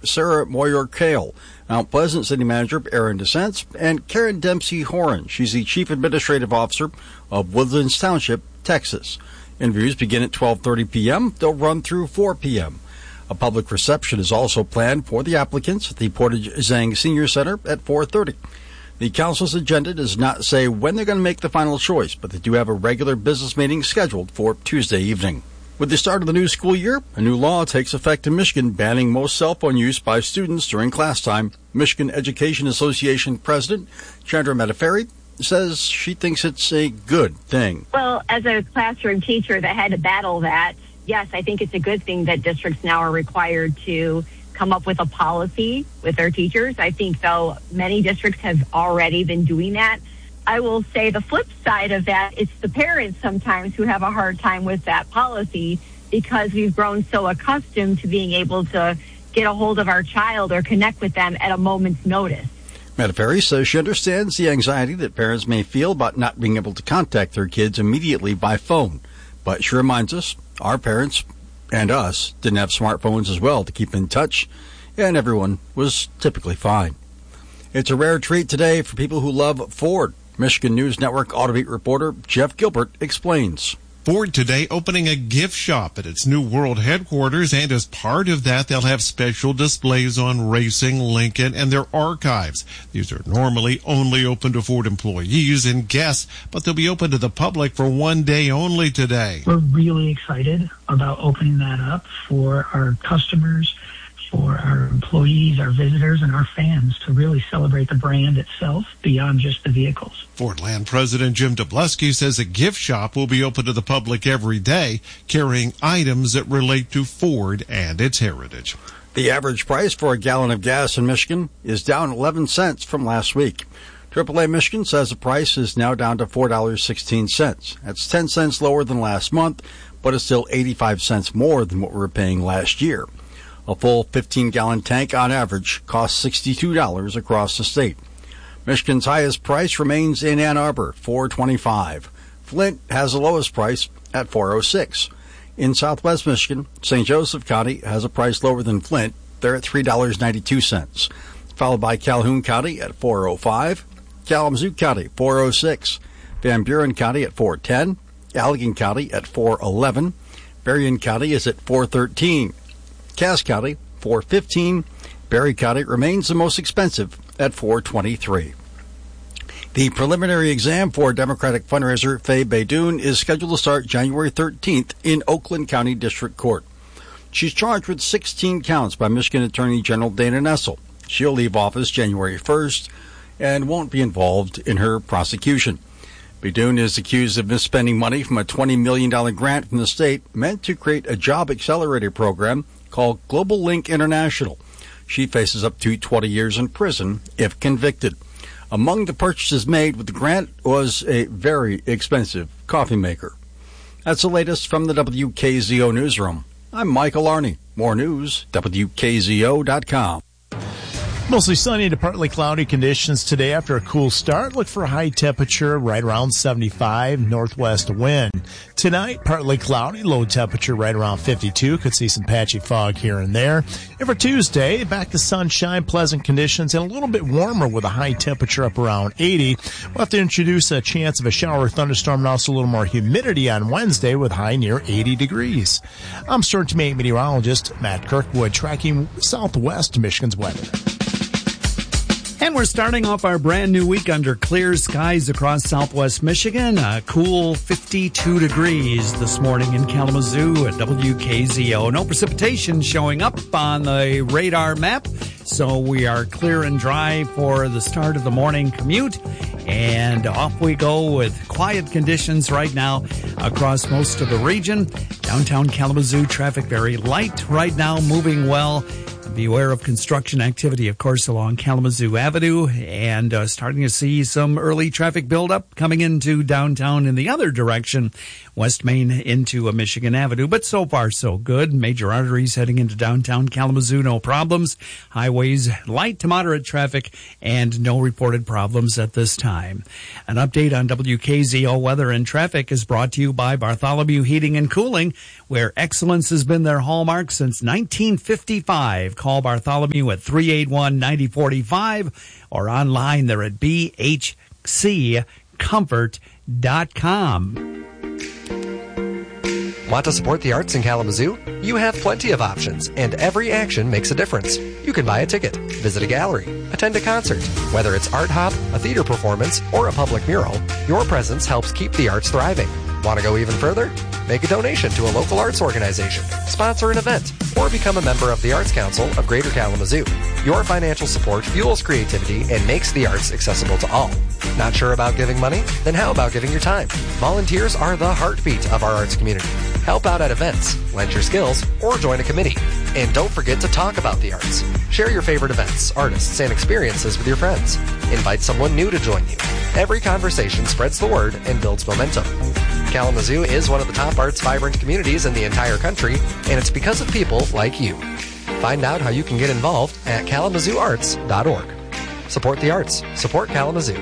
Sarah Moyer-Kale, Mount Pleasant City Manager Aaron DeSense, and Karen Dempsey-Horan. She's the Chief Administrative Officer of Woodlands Township, Texas. Interviews begin at 12:30 p.m. They'll run through 4 p.m. A public reception is also planned for the applicants at the Portage Zhang Senior Center at 4:30. The council's agenda does not say when they're going to make the final choice, but they do have a regular business meeting scheduled for Tuesday evening. With the start of the new school year, a new law takes effect in Michigan banning most cell phone use by students during class time. Michigan Education Association President Chandra Metaferi says she thinks it's a good thing. Well, as a classroom teacher that had to battle that, yes, I think it's a good thing that districts now are required to come up with a policy with their teachers. I think, though, many districts have already been doing that. I will say the flip side of that, it's the parents sometimes who have a hard time with that policy because we've grown so accustomed to being able to get a hold of our child or connect with them at a moment's notice. Metaferi says she understands the anxiety that parents may feel about not being able to contact their kids immediately by phone. But she reminds us, our parents and us didn't have smartphones as well to keep in touch, and everyone was typically fine. It's a rare treat today for people who love Ford. Michigan News Network Autobeat reporter Jeff Gilbert explains. Ford today opening a gift shop at its new world headquarters, and as part of that, they'll have special displays on racing, Lincoln, and their archives. These are normally only open to Ford employees and guests, but they'll be open to the public for one day only today. We're really excited about opening that up for our customers, for our employees, our visitors, and our fans to really celebrate the brand itself beyond just the vehicles. Fordland President Jim Dubleski says a gift shop will be open to the public every day, carrying items that relate to Ford and its heritage. The average price for a gallon of gas in Michigan is down 11 cents from last week. AAA Michigan says the price is now down to $4.16. That's 10 cents lower than last month, but it's still 85 cents more than what we were paying last year. A full 15-gallon tank on average costs $62 across the state. Michigan's highest price remains in Ann Arbor, $4.25. Flint has the lowest price at $4.06. In southwest Michigan, St. Joseph County has a price lower than Flint. They're at $3.92. Followed by Calhoun County at $4.05. Kalamazoo County, $4.06. Van Buren County at $4.10. Allegan County at $4.11. Berrien County is at $4.13. Cass County, $4.15. Berry County remains the most expensive at $4.23. The preliminary exam for Democratic fundraiser Faye Baydoun is scheduled to start January 13th in Oakland County District Court. She's charged with 16 counts by Michigan Attorney General Dana Nessel. She'll leave office January 1st and won't be involved in her prosecution. Baydoun is accused of misspending money from a $20 million grant from the state meant to create a job accelerator program called Global Link International. She faces up to 20 years in prison if convicted. Among the purchases made with the grant was a very expensive coffee maker. That's the latest from the WKZO newsroom. I'm Michael Arney. More news, WKZO.com. Mostly sunny to partly cloudy conditions today after a cool start. Look for a high temperature right around 75, northwest wind. Tonight, partly cloudy, low temperature right around 52. Could see some patchy fog here and there. And for Tuesday, back to sunshine, pleasant conditions, and a little bit warmer with a high temperature up around 80. We'll have to introduce a chance of a shower or thunderstorm and also a little more humidity on Wednesday with high near 80 degrees. I'm Stern 8 meteorologist Matt Kirkwood tracking southwest Michigan's weather. And we're starting off our brand new week under clear skies across southwest Michigan. A cool 52 degrees this morning in Kalamazoo at WKZO. No precipitation showing up on the radar map, so we are clear and dry for the start of the morning commute. And off we go with quiet conditions right now across most of the region. Downtown Kalamazoo, traffic very light right now, moving well. Beware of construction activity, of course, along Kalamazoo Avenue, and starting to see some early traffic buildup coming into downtown in the other direction, West Main into Michigan Avenue. But so far, so good. Major arteries heading into downtown Kalamazoo, no problems. Highways, light to moderate traffic, and no reported problems at this time. An update on WKZO weather and traffic is brought to you by Bartholomew Heating and Cooling. where excellence has been their hallmark since 1955. Call Bartholomew at 381-9045 or online. They're at bhccomfort.com. Want to support the arts in Kalamazoo? You have plenty of options, and every action makes a difference. You can buy a ticket, visit a gallery, attend a concert. Whether it's Art Hop, a theater performance, or a public mural, your presence helps keep the arts thriving. Want to go even further? Make a donation to a local arts organization, sponsor an event, or become a member of the Arts Council of Greater Kalamazoo. Your financial support fuels creativity and makes the arts accessible to all. Not sure about giving money? Then how about giving your time? Volunteers are the heartbeat of our arts community. Help out at events, lend your skills, or join a committee. And don't forget to talk about the arts. Share your favorite events, artists, and experiences with your friends. Invite someone new to join you. Every conversation spreads the word and builds momentum. Kalamazoo is one of the top arts vibrant communities in the entire country, and it's because of people like you. Find out how you can get involved at kalamazooarts.org. Support the arts. Support Kalamazoo.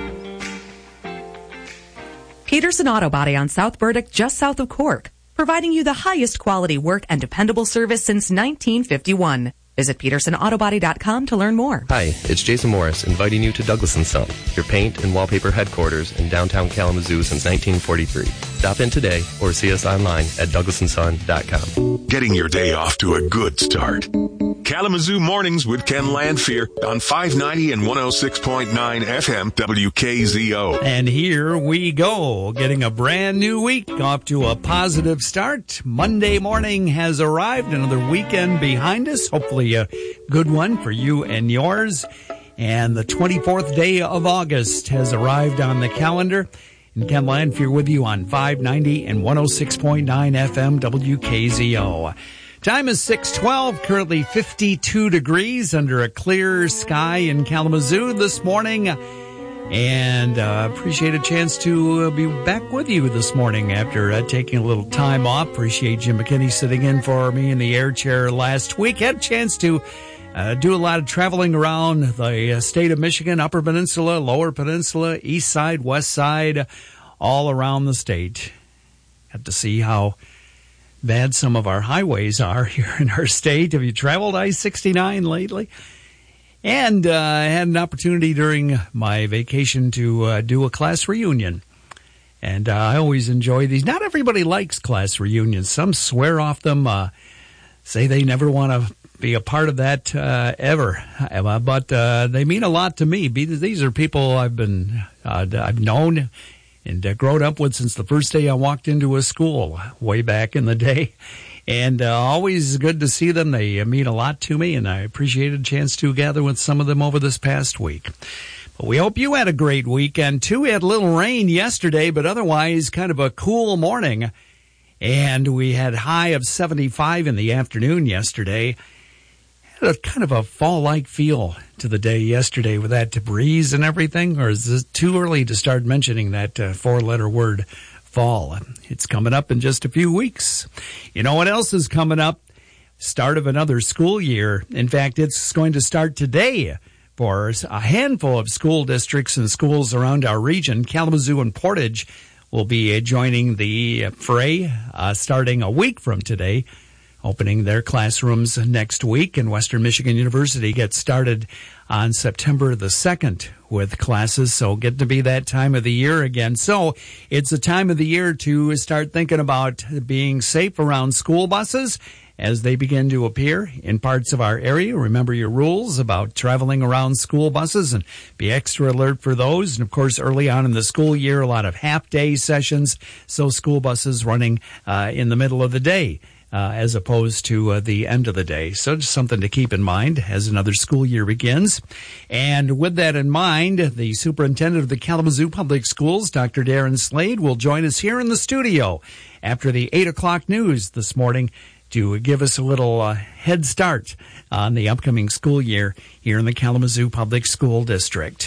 Peterson Auto Body on South Burdick, just south of Cork, providing you the highest quality work and dependable service since 1951. Visit PetersonAutobody.com to learn more. Hi, it's Jason Morris, inviting you to Douglas & Son, your paint and wallpaper headquarters in downtown Kalamazoo since 1943. Stop in today or see us online at DouglasandSon.com. Getting your day off to a good start. Kalamazoo Mornings with Ken Landfear on 590 and 106.9 FM WKZO. And here we go, getting a brand new week off to a positive start. Monday morning has arrived, another weekend behind us, hopefully a good one for you and yours. And the 24th day of August has arrived on the calendar. And Ken Landfear with you on 590 and 106.9 FM WKZO. Time is 6:12, currently 52 degrees under a clear sky in Kalamazoo this morning. And appreciate a chance to be back with you this morning after taking a little time off. Appreciate Jim McKinney sitting in for me in the air chair last week. Had a chance to do a lot of traveling around the state of Michigan, Upper Peninsula, Lower Peninsula, East Side, West Side, all around the state. Had to see how bad some of our highways are here in our state. Have you traveled I-69 lately? And I had an opportunity during my vacation to do a class reunion. And I always enjoy these. Not everybody likes class reunions. Some swear off them, say they never want to be a part of that ever. But they mean a lot to me. These are people I've known and grown up with since the first day I walked into a school way back in the day. And always good to see them. They mean a lot to me, and I appreciated a chance to gather with some of them over this past week. But we hope you had a great weekend, too. We had a little rain yesterday, but otherwise kind of a cool morning. And we had a high of 75 in the afternoon yesterday. Had a kind of a fall-like feel to the day yesterday with that breeze and everything. Or is it too early to start mentioning that four-letter word, fall? It's coming up in just a few weeks. You know what else is coming up? Start of another school year. In fact, it's going to start today for a handful of school districts and schools around our region. Kalamazoo and Portage will be joining the fray starting a week from today, opening their classrooms next week. And Western Michigan University gets started on September the 2nd with classes, so getting to be that time of the year again. So it's a time of the year to start thinking about being safe around school buses as they begin to appear in parts of our area. Remember your rules about traveling around school buses and be extra alert for those. And, of course, early on in the school year, a lot of half-day sessions, so school buses running in the middle of the day as opposed to the end of the day. So just something to keep in mind as another school year begins. And with that in mind, the superintendent of the Kalamazoo Public Schools, Dr. Darren Slade, will join us here in the studio after the 8 o'clock news this morning to give us a little head start on the upcoming school year here in the Kalamazoo Public School District.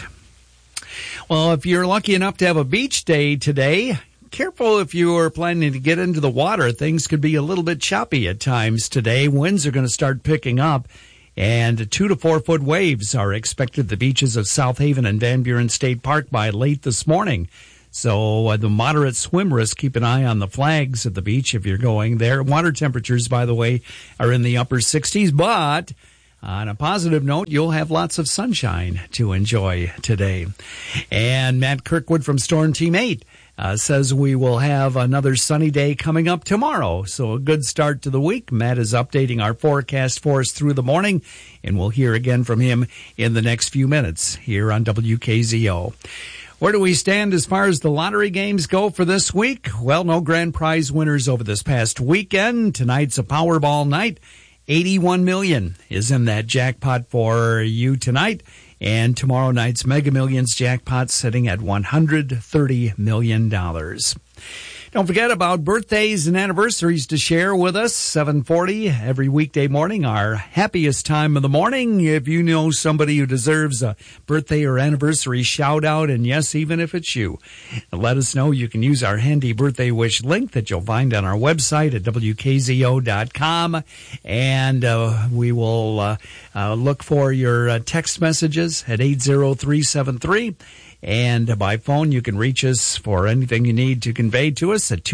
Well, if you're lucky enough to have a beach day today, careful if you are planning to get into the water. Things could be a little bit choppy at times today. Winds are going to start picking up, and 2 to 4 foot waves are expected at the beaches of South Haven and Van Buren State Park by late this morning. So the moderate swim risk, keep an eye on the flags at the beach if you're going there. Water temperatures, by the way, are in the upper 60s, but on a positive note, you'll have lots of sunshine to enjoy today. And Matt Kirkwood from Storm Team 8 says we will have another sunny day coming up tomorrow. So a good start to the week. Matt is updating our forecast for us through the morning, and we'll hear again from him in the next few minutes here on WKZO. Where do we stand as far as the lottery games go for this week? Well, no grand prize winners over this past weekend. Tonight's a Powerball night. 81 million is in that jackpot for you tonight. And tomorrow night's Mega Millions jackpot sitting at $130 million. Don't forget about birthdays and anniversaries to share with us. 7:40 every weekday morning, our happiest time of the morning. If you know somebody who deserves a birthday or anniversary shout out, and yes, even if it's you, let us know. You can use our handy birthday wish link that you'll find on our website at WKZO.com. And we will look for your text messages at 80373. And by phone, you can reach us for anything you need to convey to us at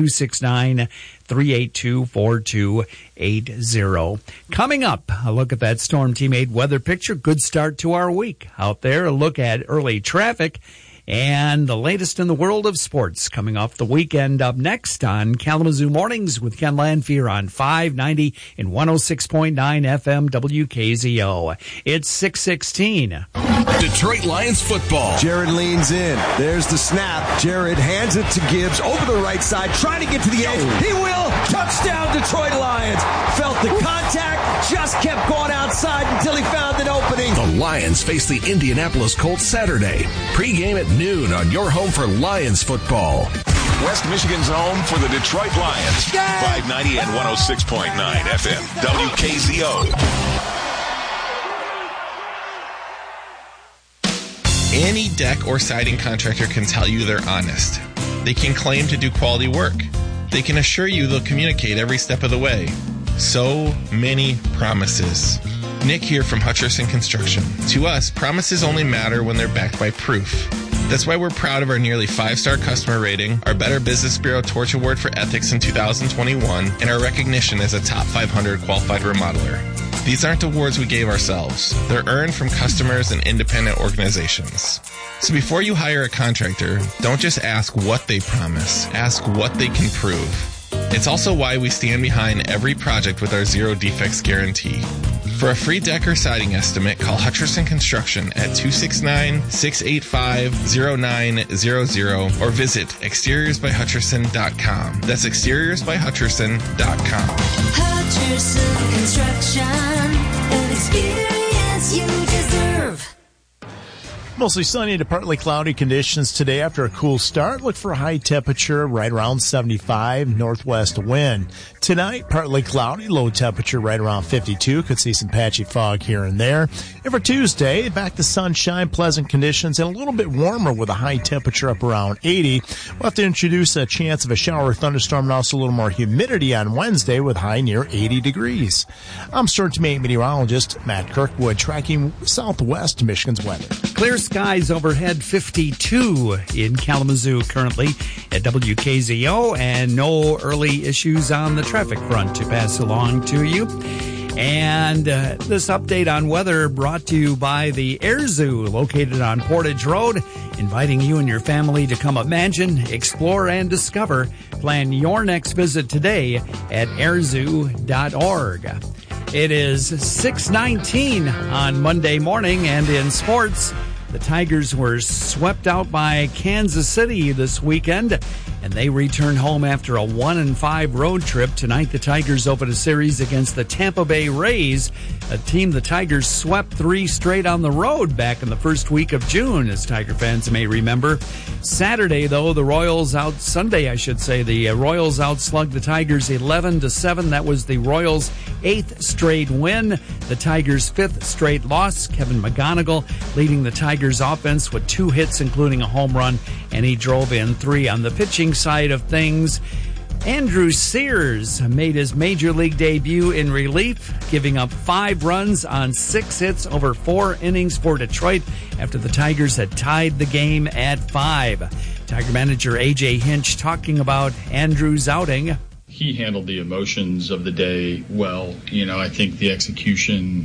269-382-4280. Coming up, a look at that Storm Team 8 weather picture. Good start to our week out there. A look at early traffic and the latest in the world of sports coming off the weekend. Up next on Kalamazoo Mornings with Ken Lanfear on 590 and 106.9 FM WKZO. It's 6:16. Detroit Lions football. Jared leans in. There's the snap. Jared hands it to Gibbs over the right side, trying to get to the edge. He will. Touchdown, Detroit Lions. Felt the contact, just kept going outside until he found an opening. The Lions face the Indianapolis Colts Saturday. Pre-game at noon on your home for Lions football. West Michigan's home for the Detroit Lions. 590 and 106.9 FM WKZO. Any deck or siding contractor can tell you they're honest. They can claim to do quality work. They can assure you they'll communicate every step of the way. So many promises. Nick here from Hutcherson Construction. To us, promises only matter when they're backed by proof. That's why we're proud of our nearly 5-star customer rating, our Better Business Bureau Torch Award for Ethics in 2021, and our recognition as a top 500 qualified remodeler. These aren't awards we gave ourselves. They're earned from customers and independent organizations. So before you hire a contractor, don't just ask what they promise, ask what they can prove. It's also why we stand behind every project with our zero defects guarantee. For a free deck or siding estimate, call Hutcherson Construction at 269-685-0900 or visit exteriorsbyhutcherson.com. That's exteriorsbyhutcherson.com. Hutcherson Construction, an experience you deserve. Mostly sunny to partly cloudy conditions today after a cool start. Look for a high temperature right around 75, northwest wind. Tonight, partly cloudy, low temperature right around 52. Could see some patchy fog here and there. And for Tuesday, back to sunshine, pleasant conditions, and a little bit warmer with a high temperature up around 80. We'll have to introduce a chance of a shower or thunderstorm and also a little more humidity on Wednesday with high near 80 degrees. I'm Storm Team 8 meteorologist Matt Kirkwood, tracking southwest Michigan's weather. Clear skies overhead, 52 in Kalamazoo currently at WKZO, and no early issues on the traffic front to pass along to you. And this update on weather brought to you by the Air Zoo located on Portage Road, inviting you and your family to come imagine, explore, and discover. Plan your next visit today at airzoo.org. It is 6:19 on Monday morning, and in sports, the Tigers were swept out by Kansas City this weekend, and they return home after a 1-5 road trip. Tonight, the Tigers open a series against the Tampa Bay Rays, a team the Tigers swept 3 straight on the road back in the first week of June, as Tiger fans may remember. Saturday, though, the Royals Sunday, the Royals outslugged the Tigers 11-7. That was the Royals' 8th straight win, the Tigers' 5th straight loss. Kevin McGonigal leading the Tigers offense with 2 hits, including a home run, and he drove in 3. On the pitching side of things, Andrew Sears made his major league debut in relief, giving up 5 runs on 6 hits over 4 innings for Detroit after the Tigers had tied the game at 5. Tiger manager A.J. Hinch talking about Andrew's outing. He handled the emotions of the day well. I think the execution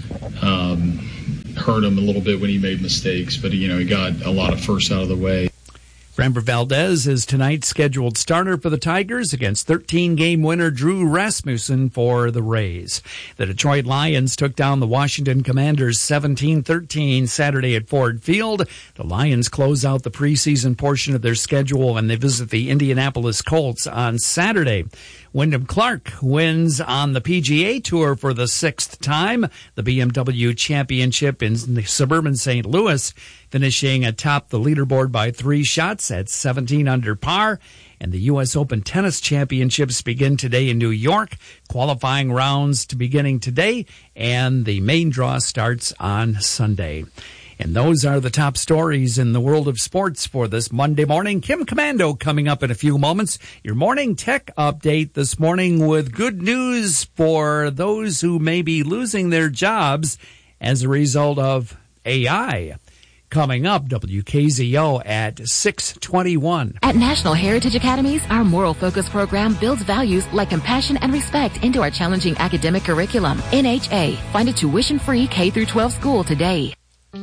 hurt him a little bit when he made mistakes, but he got a lot of firsts out of the way. Framber Valdez is tonight's scheduled starter for the Tigers against 13-game winner Drew Rasmussen for the Rays. The Detroit Lions took down the Washington Commanders 17-13 Saturday at Ford Field. The Lions close out the preseason portion of their schedule and they visit the Indianapolis Colts on Saturday. Wyndham Clark wins on the PGA Tour for the 6th time, the BMW Championship in suburban St. Louis, finishing atop the leaderboard by 3 shots at 17 under par. And the U.S. Open Tennis Championships begin today in New York. Qualifying rounds beginning today, and the main draw starts on Sunday. And those are the top stories in the world of sports for this Monday morning. Kim Commando coming up in a few moments. Your morning tech update this morning with good news for those who may be losing their jobs as a result of AI. Coming up, WKZO at 6:21. At National Heritage Academies, our moral focus program builds values like compassion and respect into our challenging academic curriculum. NHA, find a tuition-free K-12 school today.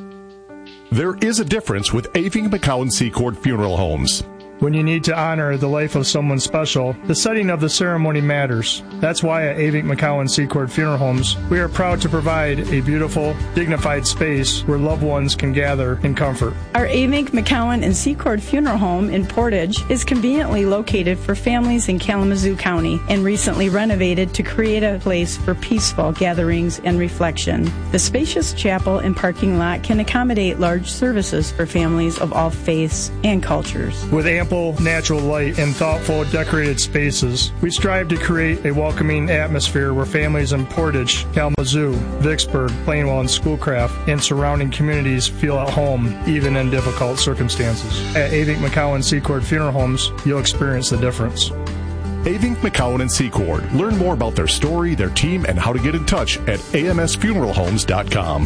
There is a difference with Aving McCowan Secord Funeral Homes. When you need to honor the life of someone special, the setting of the ceremony matters. That's why at Avink McCowan Secord Funeral Homes, we are proud to provide a beautiful, dignified space where loved ones can gather in comfort. Our Avink McCowan and Secord Funeral Home in Portage is conveniently located for families in Kalamazoo County and recently renovated to create a place for peaceful gatherings and reflection. The spacious chapel and parking lot can accommodate large services for families of all faiths and cultures. With ample natural light and thoughtful decorated spaces, we strive to create a welcoming atmosphere where families in Portage, Kalamazoo, Vicksburg, Plainwell, and Schoolcraft and surrounding communities feel at home even in difficult circumstances. At Avink McCowan Secord Funeral Homes, you'll experience the difference. Avink McCowan and Secord. Learn more about their story, their team, and how to get in touch at amsfuneralhomes.com.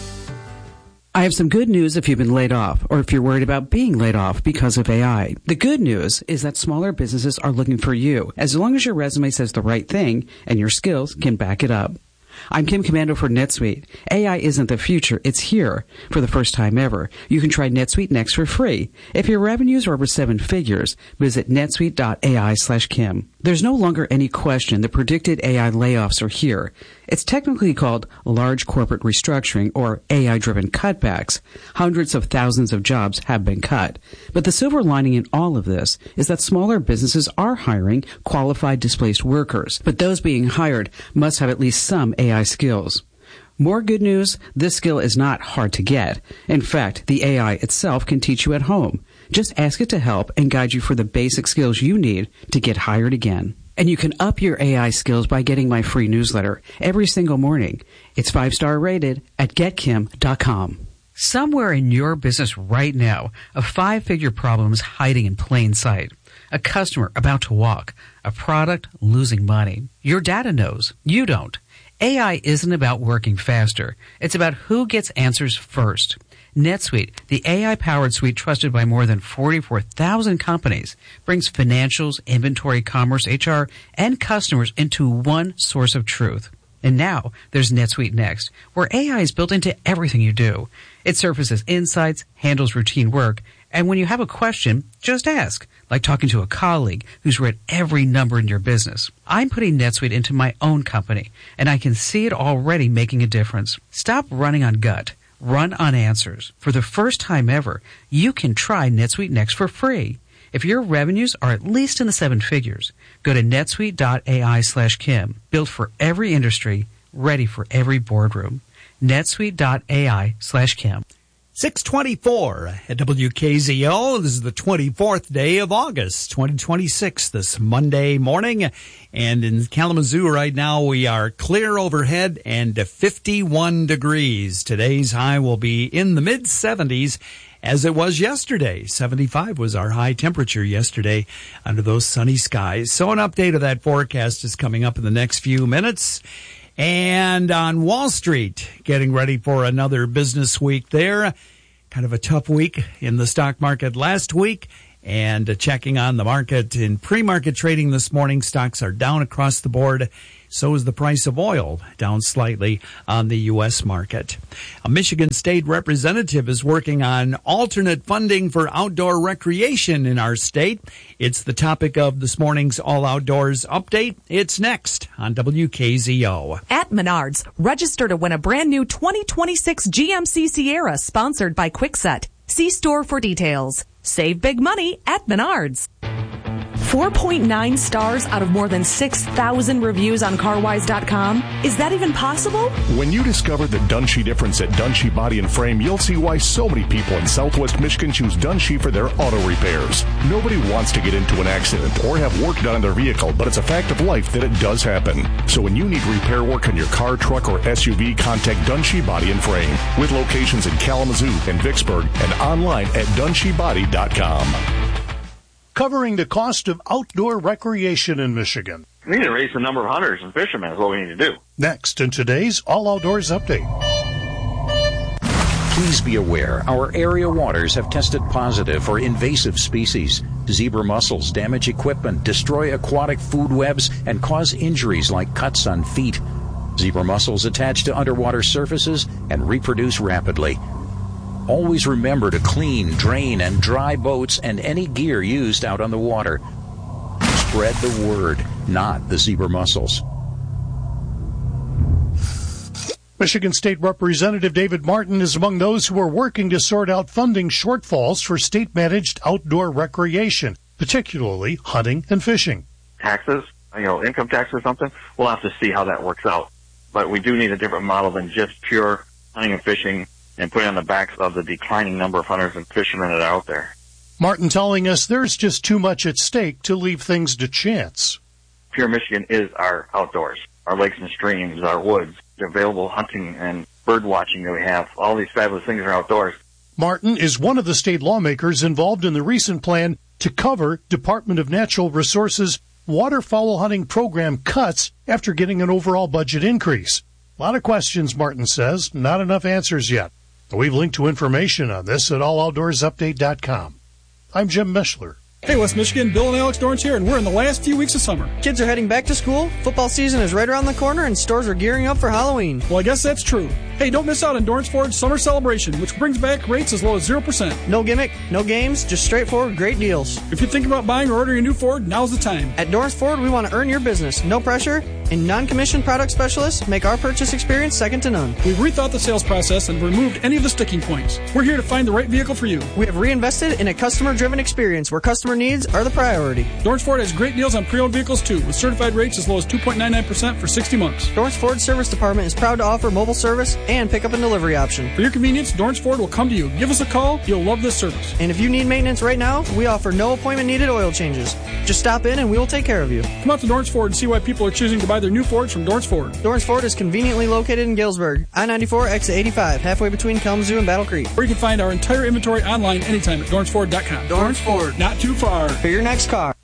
I have some good news if you've been laid off or if you're worried about being laid off because of AI. The good news is that smaller businesses are looking for you as long as your resume says the right thing and your skills can back it up. I'm Kim Commando for NetSuite. AI isn't the future, it's here for the first time ever. You can try NetSuite Next for free. If your revenues are over 7 figures, visit netsuite.ai/Kim. There's no longer any question the predicted AI layoffs are here. It's technically called large corporate restructuring or AI-driven cutbacks. Hundreds of thousands of jobs have been cut. But the silver lining in all of this is that smaller businesses are hiring qualified displaced workers. But those being hired must have at least some AI skills. More good news, this skill is not hard to get. In fact, the AI itself can teach you at home. Just ask it to help and guide you for the basic skills you need to get hired again. And you can up your AI skills by getting my free newsletter every single morning. It's 5-star rated at getkim.com. Somewhere in your business right now, a 5-figure problem is hiding in plain sight. A customer about to walk, a product losing money. Your data knows. You don't. AI isn't about working faster. It's about who gets answers first. NetSuite, the AI-powered suite trusted by more than 44,000 companies, brings financials, inventory, commerce, HR, and customers into one source of truth. And now there's NetSuite Next, where AI is built into everything you do. It surfaces insights, handles routine work, and when you have a question, just ask, like talking to a colleague who's read every number in your business. I'm putting NetSuite into my own company, and I can see it already making a difference. Stop running on gut. Run on answers. For the first time ever, you can try NetSuite Next for free. If your revenues are at least in the 7 figures, go to netsuite.ai/Kim. Built for every industry, ready for every boardroom. netsuite.ai/Kim. 6:24 at WKZO. This is the 24th day of August, 2026, this Monday morning. And in Kalamazoo right now, we are clear overhead and 51 degrees. Today's high will be in the mid-70s as it was yesterday. 75 was our high temperature yesterday under those sunny skies. So an update of that forecast is coming up in the next few minutes. And on Wall Street, getting ready for another business week there. Kind of a tough week in the stock market last week. And checking on the market in pre-market trading this morning, stocks are down across the board. So is the price of oil, down slightly on the U.S. market. A Michigan State representative is working on alternate funding for outdoor recreation in our state. It's the topic of this morning's All Outdoors Update. It's next on WKZO. At Menards, register to win a brand new 2026 GMC Sierra sponsored by Kwikset. See store for details. Save big money at Menards. 4.9 stars out of more than 6,000 reviews on CarWise.com. Is that even possible? When you discover the Dunshee difference at Dunshee Body and Frame, you'll see why so many people in Southwest Michigan choose Dunshee for their auto repairs. Nobody wants to get into an accident or have work done on their vehicle, but it's a fact of life that it does happen. So when you need repair work on your car, truck, or SUV, contact Dunshee Body and Frame, with locations in Kalamazoo and Vicksburg and online at DunsheeBody.com. Covering the cost of outdoor recreation in Michigan. We need to raise the number of hunters and fishermen is what we need to do. Next in today's All Outdoors Update. Please be aware our area waters have tested positive for invasive species. Zebra mussels damage equipment, destroy aquatic food webs, and cause injuries like cuts on feet. Zebra mussels attach to underwater surfaces and reproduce rapidly. Always remember to clean, drain, and dry boats and any gear used out on the water. Spread the word, not the zebra mussels. Michigan State Representative David Martin is among those who are working to sort out funding shortfalls for state-managed outdoor recreation, particularly hunting and fishing. Taxes, income tax or something, we'll have to see how that works out. But we do need a different model than just pure hunting and fishing and put it on the backs of the declining number of hunters and fishermen that are out there. Martin telling us there's just too much at stake to leave things to chance. Pure Michigan is our outdoors, our lakes and streams, our woods, the available hunting and bird watching that we have. All these fabulous things are outdoors. Martin is one of the state lawmakers involved in the recent plan to cover Department of Natural Resources waterfowl hunting program cuts after getting an overall budget increase. A lot of questions, Martin says, not enough answers yet. We've linked to information on this at alloutdoorsupdate.com. I'm Jim Mishler. Hey, West Michigan, Bill and Alex Dorrance here, and we're in the last few weeks of summer. Kids are heading back to school, football season is right around the corner, and stores are gearing up for Halloween. Well, I guess that's true. Hey, don't miss out on Dorrance Ford's summer celebration, which brings back rates as low as 0%. No gimmick, no games, just straightforward great deals. If you're thinking about buying or ordering a new Ford, now's the time. At Dorrance Ford, we want to earn your business, no pressure, and non-commissioned product specialists make our purchase experience second to none. We've rethought the sales process and removed any of the sticking points. We're here to find the right vehicle for you. We have reinvested in a customer-driven experience where customer needs are the priority. Dorrance Ford has great deals on pre-owned vehicles too, with certified rates as low as 2.99% for 60 months. Dorrance Ford Service Department is proud to offer mobile service and pickup and delivery option. For your convenience, Dorrance Ford will come to you. Give us a call. You'll love this service. And if you need maintenance right now, we offer no appointment needed oil changes. Just stop in and we will take care of you. Come out to Dorrance Ford and see why people are choosing to buy their new Fords from Dorrance Ford. Dorrance Ford is conveniently located in Galesburg, I-94, exit 85, halfway between Kalamazoo and Battle Creek. Or you can find our entire inventory online anytime at DorranceFord.com. Dorrance Ford. Not too far. For your next car.